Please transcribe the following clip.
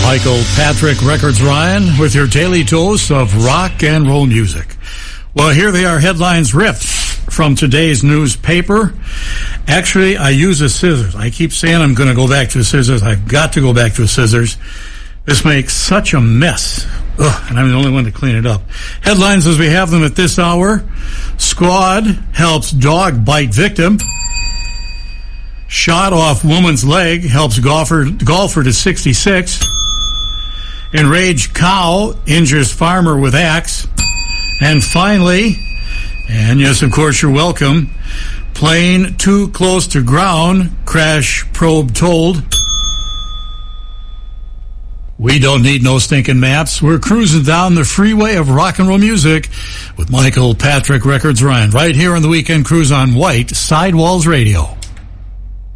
Michael Patrick Records Ryan with your daily dose of rock and roll music. Well, here they are, headlines ripped from today's newspaper. Actually, I use a scissors. I keep saying I'm going to go back to the scissors. I've got to go back to the scissors. This makes such a mess. And I'm the only one to clean it up. Headlines as we have them at this hour. Squad helps dog bite victim. Shot off woman's leg helps golfer to 66. Enraged cow injures farmer with axe. And finally, and yes, of course, you're welcome, plane too close to ground, crash probe told. We don't need no stinking maps. We're cruising down the freeway of rock and roll music with Michael Patrick Records Ryan right here on the Weekend Cruise on White Sidewalls Radio.